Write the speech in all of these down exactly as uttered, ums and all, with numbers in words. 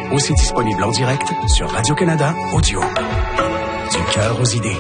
Aussi disponible en direct sur Radio-Canada Audio. Du cœur aux idées.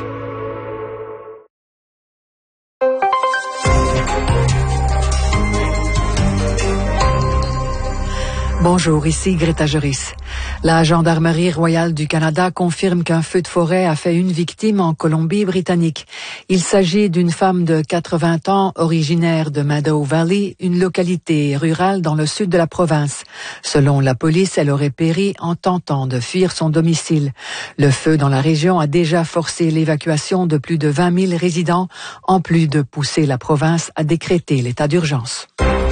Bonjour, ici Greta Joris. La Gendarmerie royale du Canada confirme qu'un feu de forêt a fait une victime en Colombie-Britannique. Il s'agit d'une femme de quatre-vingts ans, originaire de Meadow Valley, une localité rurale dans le sud de la province. Selon la police, elle aurait péri en tentant de fuir son domicile. Le feu dans la région a déjà forcé l'évacuation de plus de vingt mille résidents, en plus de pousser la province à décréter l'état d'urgence.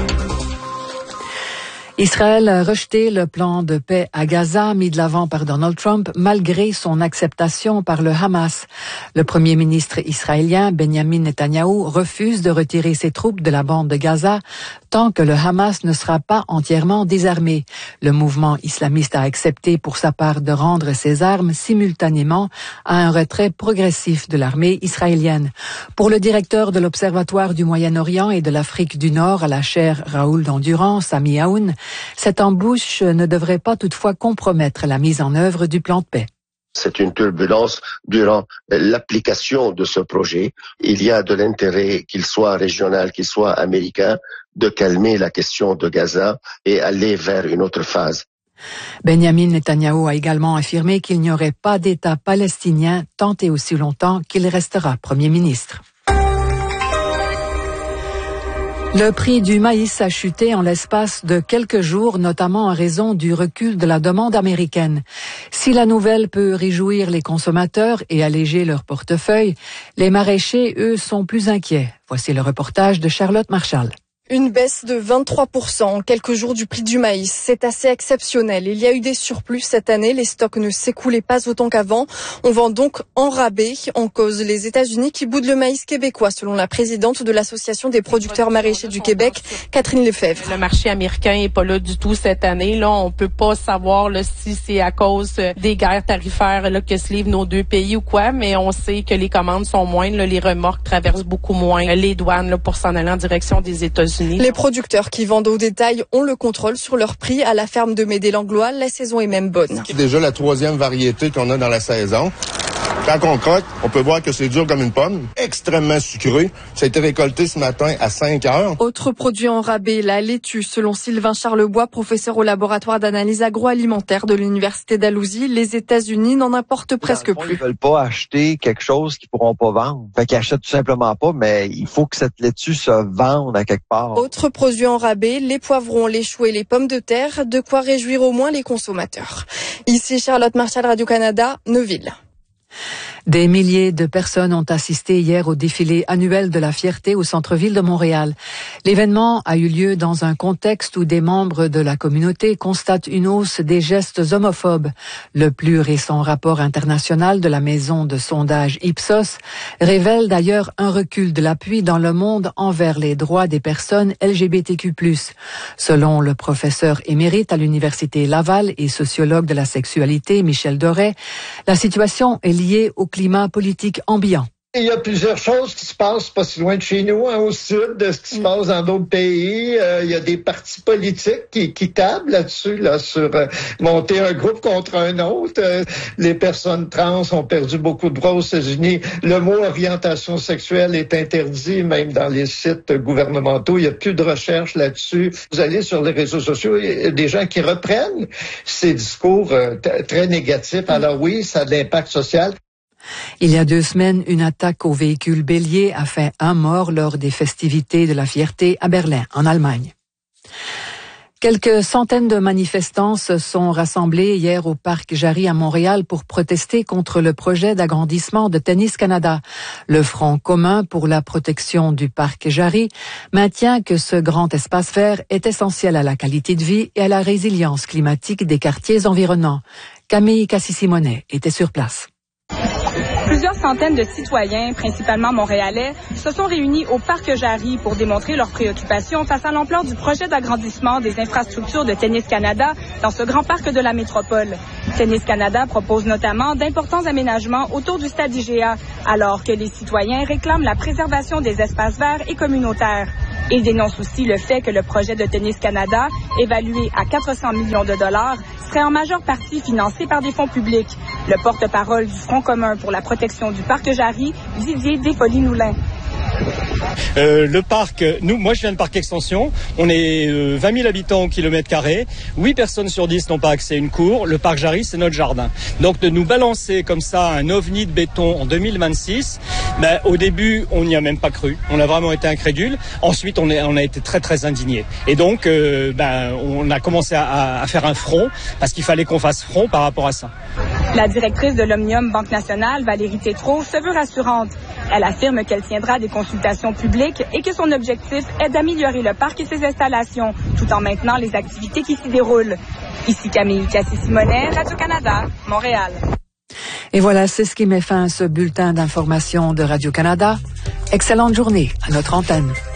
Israël a rejeté le plan de paix à Gaza mis de l'avant par Donald Trump malgré son acceptation par le Hamas. Le premier ministre israélien Benjamin Netanyahou refuse de retirer ses troupes de la bande de Gaza tant que le Hamas ne sera pas entièrement désarmé. Le mouvement islamiste a accepté pour sa part de rendre ses armes simultanément à un retrait progressif de l'armée israélienne. Pour le directeur de l'Observatoire du Moyen-Orient et de l'Afrique du Nord à la chaire Raoul d'Endurance, Sami Aoun, cette embauche ne devrait pas toutefois compromettre la mise en œuvre du plan de paix. C'est une turbulence durant l'application de ce projet. Il y a de l'intérêt, qu'il soit régional, qu'il soit américain, de calmer la question de Gaza et aller vers une autre phase. Benjamin Netanyahou a également affirmé qu'il n'y aurait pas d'État palestinien tant et aussi longtemps qu'il restera Premier ministre. Le prix du maïs a chuté en l'espace de quelques jours, notamment en raison du recul de la demande américaine. Si la nouvelle peut réjouir les consommateurs et alléger leur portefeuille, les maraîchers, eux, sont plus inquiets. Voici le reportage de Charlotte Marchal. Une baisse de vingt-trois pour cent en quelques jours du prix du maïs. C'est assez exceptionnel. Il y a eu des surplus cette année. Les stocks ne s'écoulaient pas autant qu'avant. On vend donc en rabais. En cause les États-Unis qui boudent le maïs québécois, selon la présidente de l'Association des producteurs maraîchers du Québec, Catherine Lefebvre. Le marché américain est pas là du tout cette année. Là, on peut pas savoir là, si c'est à cause des guerres tarifaires là, que se livrent nos deux pays ou quoi, mais on sait que les commandes sont moindres. Là, les remorques traversent beaucoup moins les douanes là, pour s'en aller en direction des États-Unis. Les producteurs qui vendent au détail ont le contrôle sur leur prix. À la ferme de Médé-Langlois, la saison est même bonne. C'est déjà la troisième variété qu'on a dans la saison. Quand on croque, on peut voir que c'est dur comme une pomme, extrêmement sucré. Ça a été récolté ce matin à cinq heures. Autre produit en rabais, la laitue. Selon Sylvain Charlebois, professeur au laboratoire d'analyse agroalimentaire de l'Université d'Alousie, les États-Unis n'en importent presque fond, plus. Ils veulent pas acheter quelque chose qu'ils pourront pas vendre. Fait qu'ils achètent tout simplement pas, mais il faut que cette laitue se vende à quelque part. Autre produit en rabais, les poivrons, les choux et les pommes de terre, de quoi réjouir au moins les consommateurs. Ici Charlotte Marchal, Radio-Canada, Neuville. Des milliers de personnes ont assisté hier au défilé annuel de la fierté au centre-ville de Montréal. L'événement a eu lieu dans un contexte où des membres de la communauté constatent une hausse des gestes homophobes. Le plus récent rapport international de la maison de sondage Ipsos révèle d'ailleurs un recul de l'appui dans le monde envers les droits des personnes L G B T Q plus. Selon le professeur émérite à l'Université Laval et sociologue de la sexualité Michel Doré, la situation est liée au climat politique ambiant. Il y a plusieurs choses qui se passent pas si loin de chez nous, hein, au sud, de ce qui se passe dans d'autres pays. Euh, il y a des partis politiques qui, qui tablent là-dessus, là, sur euh, monter un groupe contre un autre. Euh, les personnes trans ont perdu beaucoup de droits aux États-Unis. Le mot orientation sexuelle est interdit, même dans les sites gouvernementaux. Il n'y a plus de recherche là-dessus. Vous allez sur les réseaux sociaux, il y a des gens qui reprennent ces discours euh, t- très négatifs. Alors oui, ça a de l'impact social. Il y a deux semaines, une attaque au véhicule bélier a fait un mort lors des festivités de la fierté à Berlin, en Allemagne. Quelques centaines de manifestants se sont rassemblés hier au Parc Jarry à Montréal pour protester contre le projet d'agrandissement de Tennis Canada. Le Front commun pour la protection du Parc Jarry maintient que ce grand espace vert est essentiel à la qualité de vie et à la résilience climatique des quartiers environnants. Camille Cassis-Simonet était sur place. Plusieurs centaines de citoyens, principalement montréalais, se sont réunis au Parc Jarry pour démontrer leurs préoccupations face à l'ampleur du projet d'agrandissement des infrastructures de Tennis Canada dans ce grand parc de la métropole. Tennis Canada propose notamment d'importants aménagements autour du stade I G A, alors que les citoyens réclament la préservation des espaces verts et communautaires. Il dénonce aussi le fait que le projet de Tennis Canada, évalué à quatre cents millions de dollars, serait en majeure partie financé par des fonds publics. Le porte-parole du Front commun pour la protection du parc Jarry, Didier Desfolis-Noulin. Euh, le parc, nous, moi je viens de Parc Extension, on est euh, vingt mille habitants au kilomètre carré, huit personnes sur dix n'ont pas accès à une cour, le parc Jarry c'est notre jardin. Donc de nous balancer comme ça un ovni de béton en deux mille vingt-six, ben, au début on n'y a même pas cru, on a vraiment été incrédule, ensuite on, est, on a été très très indignés. Et donc euh, ben, on a commencé à, à faire un front, parce qu'il fallait qu'on fasse front par rapport à ça. La directrice de l'Omnium Banque Nationale, Valérie Tétrault, se veut rassurante. Elle affirme qu'elle tiendra des consultations publiques et que son objectif est d'améliorer le parc et ses installations, tout en maintenant les activités qui s'y déroulent. Ici Camille Cassis-Simonet, Radio-Canada, Montréal. Et voilà, c'est ce qui met fin à ce bulletin d'information de Radio-Canada. Excellente journée à notre antenne.